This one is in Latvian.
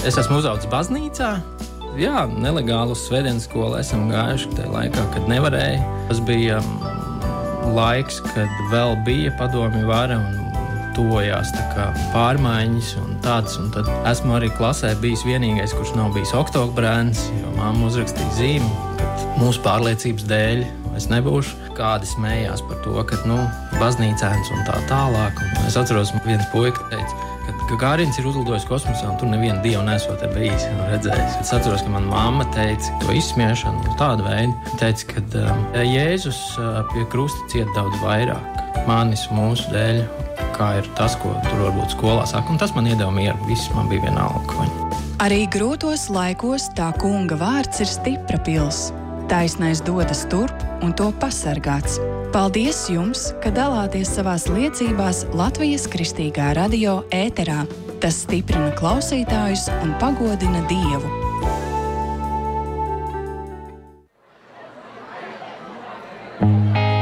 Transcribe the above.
Es esmu uzaudzis baznīcā. Jā, nelegāli uz svētdienas skolu esam gājuši tajā laikā, kad nevarēja. Tas bija laiks, kad vēl bija padomju vara un tojās tā kā pārmaiņas un tāds. Un tad esmu arī klasē bijis vienīgais, kurš nav bijis oktobrēns, jo mamma uzrakstīja zīmi, ka mūsu pārliecības dēļ es nebūšu. Kādi smējās par to, ka, baznīcēns un tā tālāk. Un es atceros, viens puika teica, ka Gagārins ir uzlidojis kosmosā un tur nevienu dievu nesot bijis redzējis. Es atceros, ka mana mamma teica to izsmiešanu un tādu veidu. Teica, ka Jēzus pie krusta ciet daudz vairāk manis mūsu dēļ, kā ir tas, ko tur varbūt skolā saka. Un tas man iedeva mieru. Viss man bija vienalga. Arī grūtos laikos tā kunga vārds ir stipra pils. Taisnais dodas turp un to pasargāts. Paldies jums, ka dalāties savās liecībās Latvijas Kristīgā radio ēterā. Tas stiprina klausītājus un pagodina Dievu.